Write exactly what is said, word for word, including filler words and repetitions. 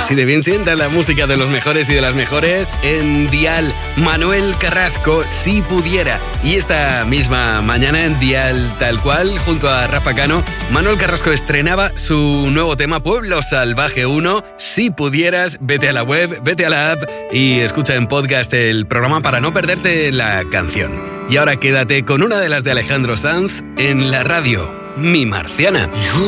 Así de bien sienta la música de los mejores y de las mejores en Dial. Manuel Carrasco, Si Pudiera. Y esta misma mañana en Dial Tal Cual, junto a Rafa Cano, Manuel Carrasco estrenaba su nuevo tema Pueblo Salvaje uno. Si pudieras, vete a la web, vete a la app y escucha en podcast el programa para no perderte la canción. Y ahora quédate con una de las de Alejandro Sanz en la radio, Mi Marciana.